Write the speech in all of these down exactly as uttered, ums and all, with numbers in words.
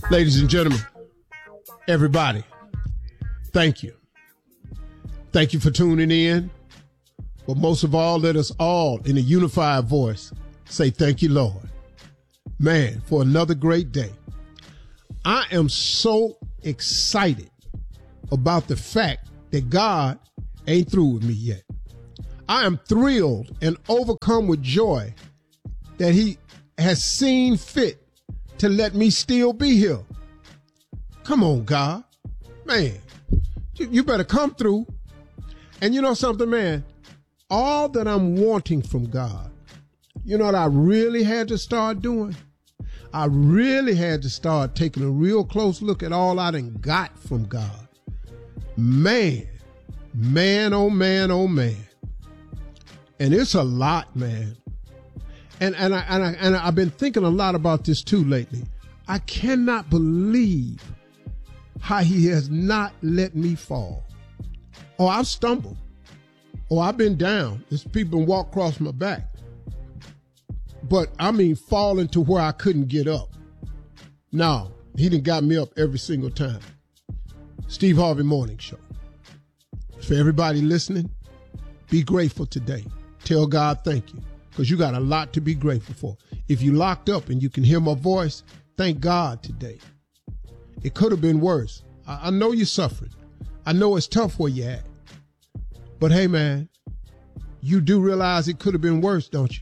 Ladies and gentlemen, everybody, thank you. Thank you for tuning in. But most of all, let us all, in a unified voice, say thank you, Lord. Man, for another great day. I am so excited about the fact that God ain't through with me yet. I am thrilled and overcome with joy that he has seen fit to let me still be here. Come on, God. Man, you better come through. And you know something, man? All that I'm wanting from God, you know what I really had to start doing? I really had to start taking a real close look at all I done got from God. Man, man, oh man, oh man. And it's a lot, man. And and I and I and I've been thinking a lot about this too lately. I cannot believe how he has not let me fall. Oh, I've stumbled. Oh, I've been down. There's people been walk across my back. But I mean falling to where I couldn't get up. No, he done got me up every single time. Steve Harvey Morning Show. For everybody listening, be grateful today. Tell God thank you, because you got a lot to be grateful for. If you locked up and you can hear my voice, thank God today. It could have been worse. I, I know you're suffering. I know it's tough where you're at. But hey, man, you do realize it could have been worse, don't you?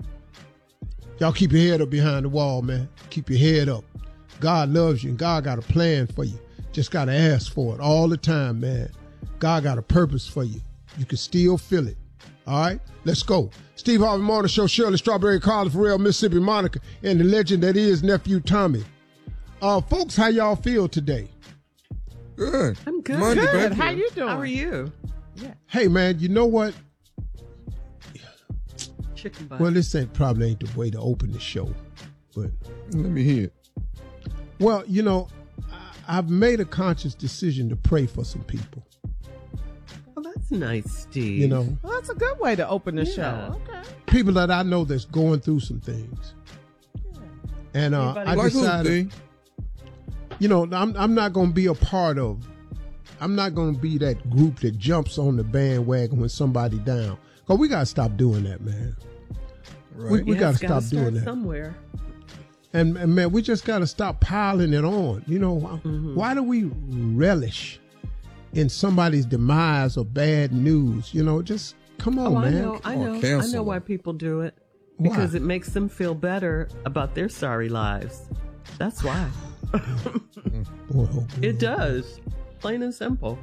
Y'all keep your head up behind the wall, man. Keep your head up. God loves you, and God got a plan for you. Just got to ask for it all the time, man. God got a purpose for you. You can still feel it. All right, let's go. Steve Harvey Morning Show, Shirley Strawberry, Carla Farrell, Mississippi Monica, and the legend that is Nephew Tommy. Uh, folks, how y'all feel today? Good. I'm good. Monday, good. baby. How you doing? How are you? Yeah. Hey, man, you know what? Chicken butt. Well, this ain't probably ain't the way to open the show, but let me hear it. Well, you know, I, I've made a conscious decision to pray for some people. That's nice, Steve. You know, well, that's a good way to open the yeah. show. Okay. People that I know that's going through some things, yeah. and uh, I like decided, you know, I'm I'm not going to be a part of. I'm not going to be that group that jumps on the bandwagon when somebody down. Cause we gotta stop doing that, man. Right. We, we yeah, gotta stop gotta doing that somewhere. And, and man, we just gotta stop piling it on. You know, mm-hmm. Why do we relish in somebody's demise or bad news? You know, just come on, oh, man. I know, I know, I know why people do it. Because why? It makes them feel better about their sorry lives. That's why. boy, oh boy. It does. Plain and simple.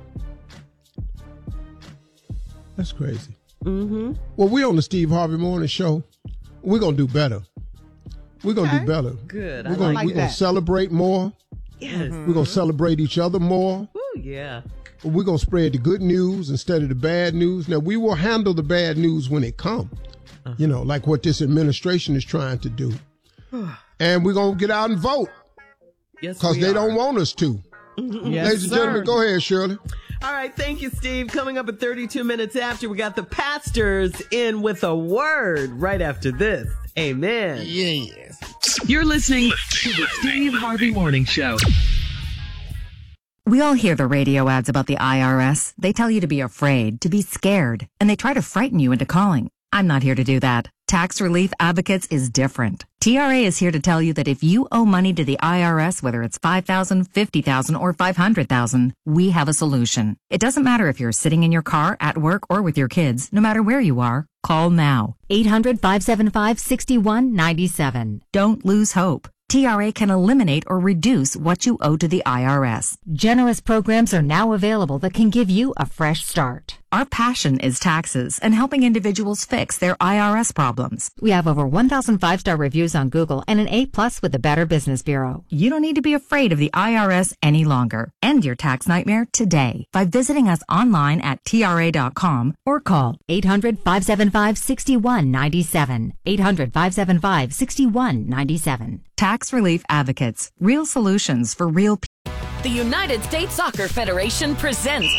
That's crazy. Mm-hmm. Well, we on the Steve Harvey Morning Show. We're gonna do better. We're gonna okay. do better. Good. We're I gonna like we're gonna celebrate more. Yes. Mm-hmm. We're gonna celebrate each other more. Oh yeah. We're gonna spread the good news instead of the bad news. Now we will handle the bad news when it comes. Uh-huh. You know, like what this administration is trying to do. And we're gonna get out and vote. Yes, because they are. don't want us to. Yes, ladies and sir. gentlemen, go ahead, Shirley. All right, thank you, Steve. Coming up at thirty-two minutes after, we got the pastors in with a word right after this. Amen. Yes. You're listening to the Steve Harvey Morning Show. We all hear the radio ads about the I R S. They tell you to be afraid, to be scared, and they try to frighten you into calling. I'm not here to do that. Tax Relief Advocates is different. T R A is here to tell you that if you owe money to the I R S, whether it's five thousand dollars, fifty thousand dollars, or five hundred thousand dollars, we have a solution. It doesn't matter if you're sitting in your car, at work, or with your kids. No matter where you are, call now. eight hundred, five seven five, six one nine seven. Don't lose hope. T R A can eliminate or reduce what you owe to the I R S. Generous programs are now available that can give you a fresh start. Our passion is taxes and helping individuals fix their I R S problems. We have over one thousand five-star reviews on Google and an A plus with the Better Business Bureau. You don't need to be afraid of the I R S any longer. End your tax nightmare today by visiting us online at T R A dot com or call eight hundred, five seven five, six one nine seven. eight hundred, five seven five, six one nine seven. Tax Relief Advocates. Real solutions for real people. The United States Soccer Federation presents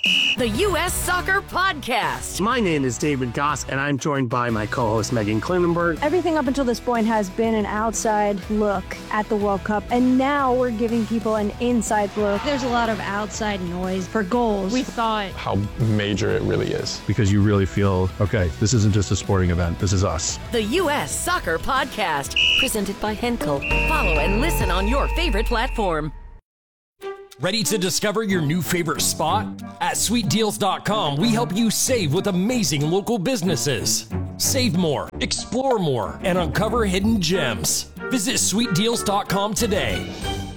The U S Soccer Podcast. My name is David Goss, and I'm joined by my co-host Megan Klinenberg. Everything up until this point has been an outside look at the World Cup, and now we're giving people an inside look. There's a lot of outside noise for goals. We saw it. How major it really is. Because you really feel, okay, this isn't just a sporting event, this is us. The U S Soccer Podcast, presented by Henkel. Follow and listen on your favorite platform. Ready to discover your new favorite spot? At sweet deals dot com, we help you save with amazing local businesses. Save more, explore more, and uncover hidden gems. Visit sweet deals dot com today.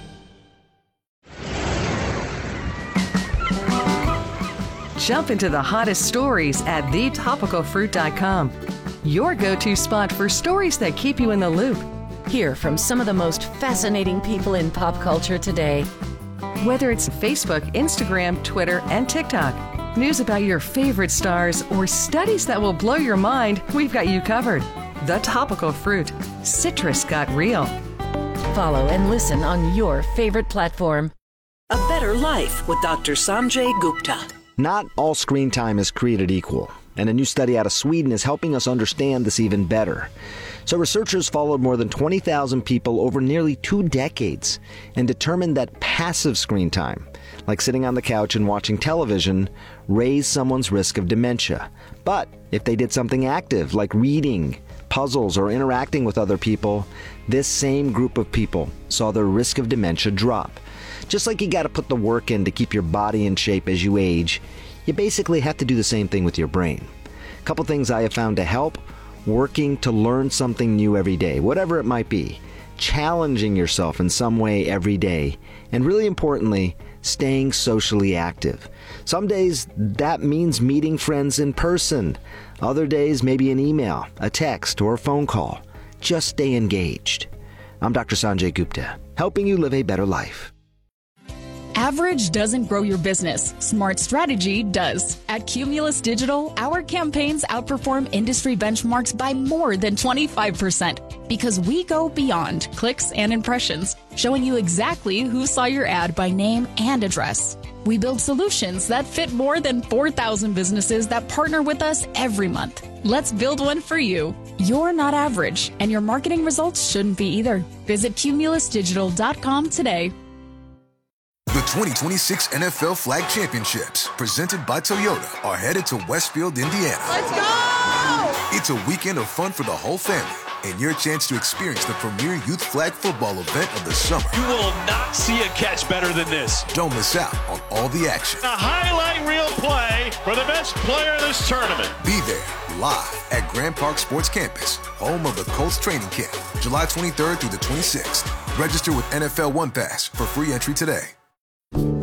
Jump into the hottest stories at the topical fruit dot com. Your go-to spot for stories that keep you in the loop. Hear from some of the most fascinating people in pop culture today. Whether it's Facebook, Instagram, Twitter, and TikTok, news about your favorite stars, or studies that will blow your mind, we've got you covered. The Topical Fruit. Citrus got real. Follow and listen on your favorite platform. A Better Life with Doctor Sanjay Gupta. Not all screen time is created equal, and a new study out of Sweden is helping us understand this even better. So researchers followed more than twenty thousand people over nearly two decades and determined that passive screen time, like sitting on the couch and watching television, raised someone's risk of dementia. But if they did something active, like reading, puzzles, or interacting with other people, this same group of people saw their risk of dementia drop. Just like you got to put the work in to keep your body in shape as you age, you basically have to do the same thing with your brain. A couple things I have found to help: working to learn something new every day, whatever it might be, challenging yourself in some way every day, and really importantly, staying socially active. Some days that means meeting friends in person. Other days, maybe an email, a text, or a phone call. Just stay engaged. I'm Doctor Sanjay Gupta, helping you live a better life. Average doesn't grow your business. Smart strategy does. At Cumulus Digital, our campaigns outperform industry benchmarks by more than twenty-five percent because we go beyond clicks and impressions, showing you exactly who saw your ad by name and address. We build solutions that fit more than four thousand businesses that partner with us every month. Let's build one for you. You're not average, and your marketing results shouldn't be either. Visit cumulus digital dot com today. The twenty twenty-six N F L Flag Championships, presented by Toyota, are headed to Westfield, Indiana. Let's go! It's a weekend of fun for the whole family, and your chance to experience the premier youth flag football event of the summer. You will not see a catch better than this. Don't miss out on all the action. A highlight reel play for the best player of this tournament. Be there, live at Grand Park Sports Campus, home of the Colts training camp, July twenty-third through the twenty-sixth. Register with N F L One Pass for free entry today.